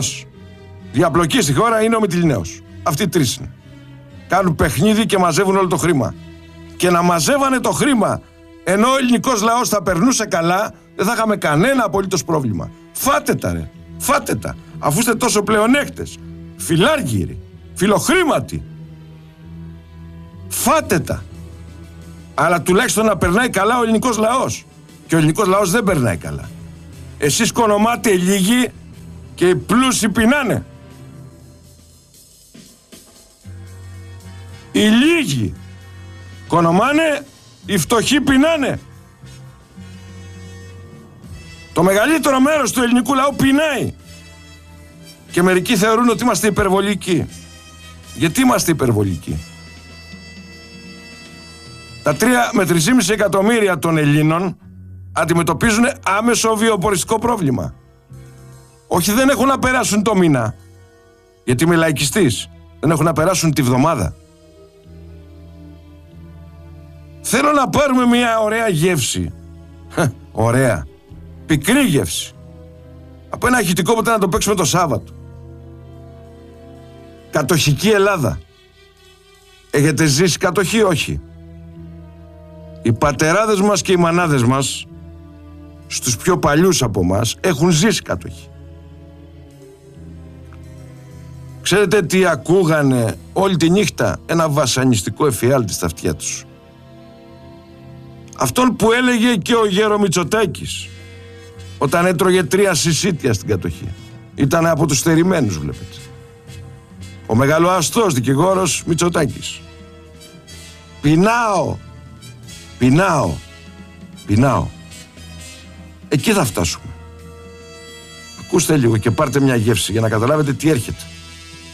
Διαπλοκή στη χώρα είναι ο Μυτιληναίος. Αυτοί οι τρεις είναι. Κάνουν παιχνίδι και μαζεύουν όλο το χρήμα. Και να μαζεύανε το χρήμα ενώ ο ελληνικός λαός θα περνούσε καλά, δεν θα είχαμε κανένα απολύτως πρόβλημα. Φάτε τα ρε, φάτε τα. Αφού είστε τόσο πλεονέκτες, φιλάργυροι, φιλοχρήματοι. Φάτε τα. Αλλά τουλάχιστον να περνάει καλά ο ελληνικός λαός. Και ο ελληνικός λαός δεν περνάει καλά. Εσείς κονομάτε λίγοι και οι πλούσιοι πεινάνε. Οι λίγοι κονομάνε, οι φτωχοί πεινάνε. Το μεγαλύτερο μέρος του ελληνικού λαού πεινάει. Και μερικοί θεωρούν ότι είμαστε υπερβολικοί. Γιατί είμαστε υπερβολικοί? Τα 3 με 3,5 εκατομμύρια των Ελλήνων αντιμετωπίζουν άμεσο βιοποριστικό πρόβλημα. Όχι, δεν έχουν να περάσουν το μήνα. Γιατί είμαι λαϊκιστής. Δεν έχουν να περάσουν τη βδομάδα. Θέλω να πάρουμε μια ωραία γεύση. Ωραία. Πικρή γεύση. Από ένα ηχητικό ποτέ να το παίξουμε το Σάββατο. Κατοχική Ελλάδα. Έχετε ζήσει κατοχή? Όχι. Οι πατεράδες μας και οι μανάδες μας, στους πιο παλιούς από μας, έχουν ζήσει κατοχή. Ξέρετε τι ακούγανε όλη τη νύχτα? Ένα βασανιστικό εφιάλτη στα αυτιά τους. Αυτόν που έλεγε και ο Γέρο Μητσοτάκης όταν έτρωγε 3 συσίτια στην κατοχή. Ήταν από τους στερημένους, βλέπετε. Ο μεγαλοαστός δικηγόρος Μητσοτάκης. Πεινάω, πεινάω, πεινάω. Εκεί θα φτάσουμε. Ακούστε λίγο και πάρτε μια γεύση για να καταλάβετε τι έρχεται.